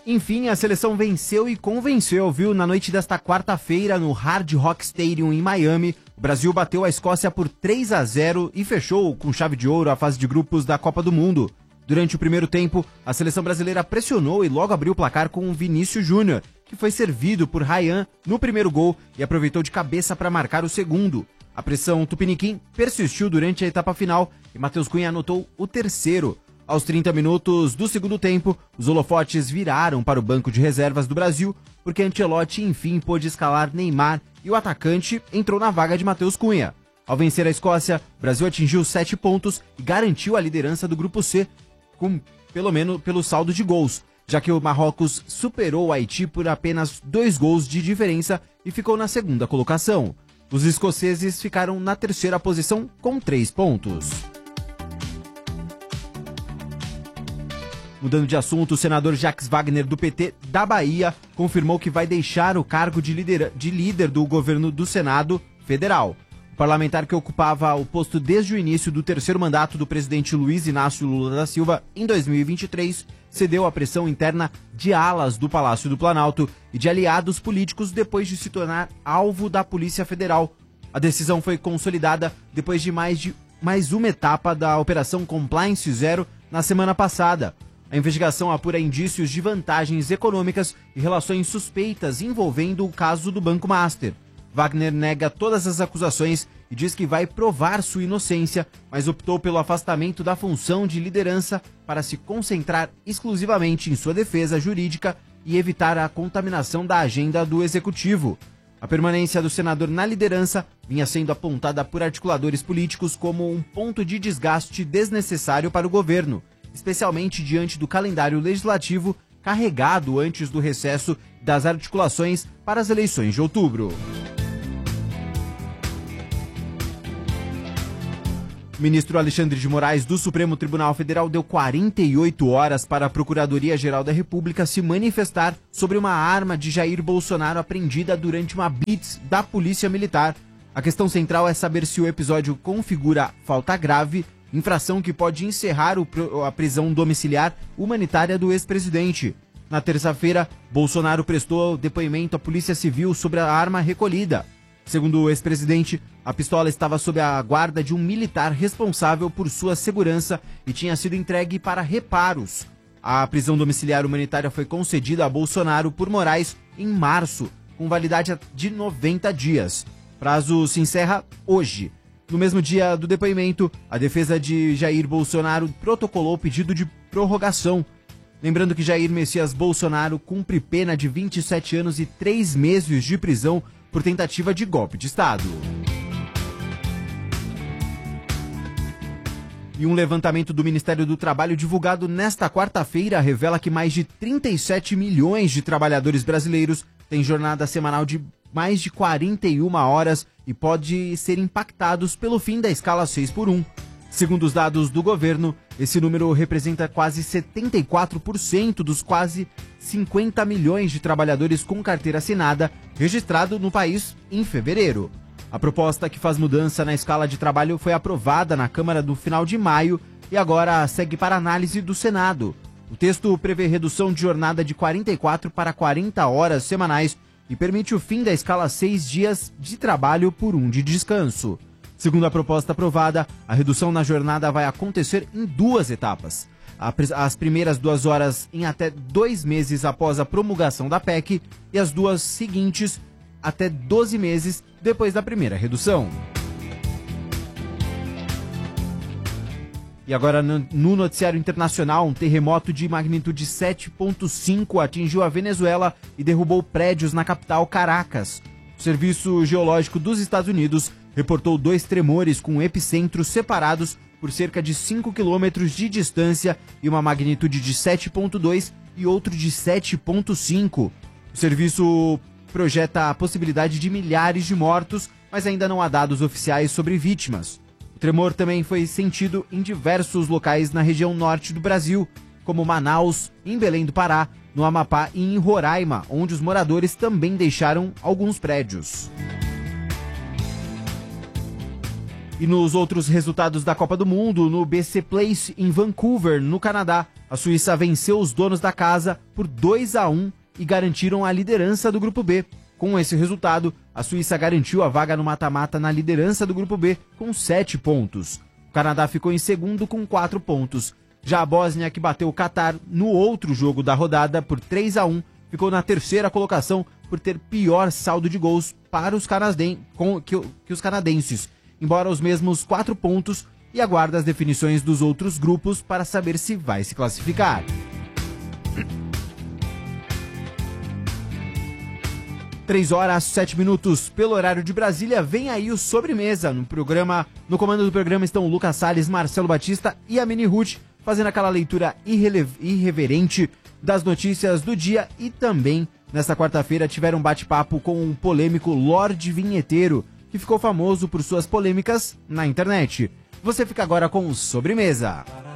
Enfim, a seleção venceu e convenceu, viu? Na noite desta quarta-feira, no Hard Rock Stadium em Miami, o Brasil bateu a Escócia por 3-0 e fechou com chave de ouro a fase de grupos da Copa do Mundo. Durante o primeiro tempo, a seleção brasileira pressionou e logo abriu o placar com o Vinícius Júnior, que foi servido por Ryan no primeiro gol e aproveitou de cabeça para marcar o segundo. A pressão tupiniquim persistiu durante a etapa final e Matheus Cunha anotou o terceiro. Aos 30 minutos do segundo tempo, os holofotes viraram para o banco de reservas do Brasil, porque Ancelotti enfim pôde escalar Neymar e o atacante entrou na vaga de Matheus Cunha. Ao vencer a Escócia, o Brasil atingiu 7 pontos e garantiu a liderança do Grupo C, pelo menos pelo saldo de gols, já que o Marrocos superou o Haiti por apenas 2 gols de diferença e ficou na segunda colocação. Os escoceses ficaram na terceira posição com 3 pontos. Mudando de assunto, o senador Jacques Wagner, do PT da Bahia, confirmou que vai deixar o cargo de líder do governo do Senado Federal. O parlamentar, que ocupava o posto desde o início do terceiro mandato do presidente Luiz Inácio Lula da Silva, em 2023, cedeu à pressão interna de alas do Palácio do Planalto e de aliados políticos depois de se tornar alvo da Polícia Federal. A decisão foi consolidada depois de mais uma etapa da Operação Compliance Zero na semana passada. A investigação apura indícios de vantagens econômicas e relações suspeitas envolvendo o caso do Banco Master. Wagner nega todas as acusações e diz que vai provar sua inocência, mas optou pelo afastamento da função de liderança para se concentrar exclusivamente em sua defesa jurídica e evitar a contaminação da agenda do executivo. A permanência do senador na liderança vinha sendo apontada por articuladores políticos como um ponto de desgaste desnecessário para o governo, especialmente diante do calendário legislativo carregado antes do recesso das articulações para as eleições de outubro. O ministro Alexandre de Moraes, do Supremo Tribunal Federal, deu 48 horas para a Procuradoria-Geral da República se manifestar sobre uma arma de Jair Bolsonaro apreendida durante uma blitz da Polícia Militar. A questão central é saber se o episódio configura falta grave, infração que pode encerrar a prisão domiciliar humanitária do ex-presidente. Na terça-feira, Bolsonaro prestou depoimento à Polícia Civil sobre a arma recolhida. Segundo o ex-presidente, a pistola estava sob a guarda de um militar responsável por sua segurança e tinha sido entregue para reparos. A prisão domiciliar humanitária foi concedida a Bolsonaro por Moraes em março, com validade de 90 dias. Prazo se encerra hoje. No mesmo dia do depoimento, a defesa de Jair Bolsonaro protocolou pedido de prorrogação. Lembrando que Jair Messias Bolsonaro cumpre pena de 27 anos e 3 meses de prisão por tentativa de golpe de Estado. E um levantamento do Ministério do Trabalho divulgado nesta quarta-feira revela que mais de 37 milhões de trabalhadores brasileiros têm jornada semanal de mais de 41 horas e pode ser impactados pelo fim da escala 6x1. Segundo os dados do governo, esse número representa quase 74% dos quase 50 milhões de trabalhadores com carteira assinada registrado no país em fevereiro. A proposta que faz mudança na escala de trabalho foi aprovada na Câmara no final de maio e agora segue para análise do Senado. O texto prevê redução de jornada de 44 para 40 horas semanais e permite o fim da escala 6 dias de trabalho por 1 de descanso. Segundo a proposta aprovada, a redução na jornada vai acontecer em 2 etapas. As primeiras 2 horas em até 2 meses após a promulgação da PEC e as 2 seguintes até 12 meses depois da primeira redução. E agora no noticiário internacional, um terremoto de magnitude 7.5 atingiu a Venezuela e derrubou prédios na capital Caracas. O Serviço Geológico dos Estados Unidos reportou 2 tremores com epicentros separados por cerca de 5 quilômetros de distância e uma magnitude de 7.2 e outro de 7.5. O serviço projeta a possibilidade de milhares de mortos, mas ainda não há dados oficiais sobre vítimas. O tremor também foi sentido em diversos locais na região norte do Brasil, como Manaus, em Belém do Pará, no Amapá e em Roraima, onde os moradores também deixaram alguns prédios. E nos outros resultados da Copa do Mundo, no BC Place, em Vancouver, no Canadá, a Suíça venceu os donos da casa por 2-1 e garantiram a liderança do Grupo B. Com esse resultado, a Suíça garantiu a vaga no mata-mata na liderança do Grupo B com 7 pontos. O Canadá ficou em segundo com 4 pontos. Já a Bósnia, que bateu o Catar no outro jogo da rodada por 3-1, ficou na terceira colocação por ter pior saldo de gols para os que os canadenses, embora os mesmos 4 pontos, e aguarda as definições dos outros grupos para saber se vai se classificar. 3h07 pelo horário de Brasília. Vem aí o Sobremesa. No comando do programa estão o Lucas Salles, Marcelo Batista e a Mini Ruth, fazendo aquela leitura irreverente das notícias do dia. E também, nesta quarta-feira, tiveram um bate-papo com um polêmico Lorde Vinheteiro, que ficou famoso por suas polêmicas na internet. Você fica agora com o Sobremesa.